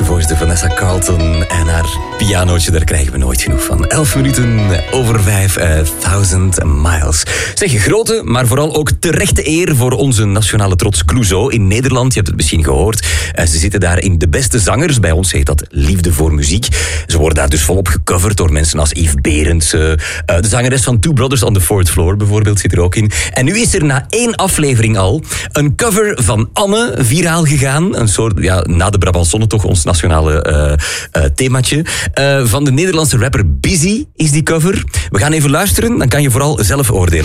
gevoice de Vanessa Carlton en haar pianootje, daar krijgen we nooit genoeg van. 11 minuten over 5, 1000 miles. Zeg, grote, maar vooral ook terechte eer voor onze nationale trots Clouseau in Nederland. Je hebt het misschien gehoord. Ze zitten daar in de beste zangers. Bij ons heet dat Liefde voor Muziek. Ze worden daar dus volop gecoverd door mensen als Yves Berendsen. De zangeres van Two Brothers on the Fourth Floor bijvoorbeeld zit er ook in. En nu is er na 1 aflevering al een cover van Anne viraal gegaan. Een soort, ja, na de Brabançonne toch ons nationale themaatje. Van de Nederlandse rapper Busy is die cover. We gaan even luisteren, dan kan je vooral zelf oordelen.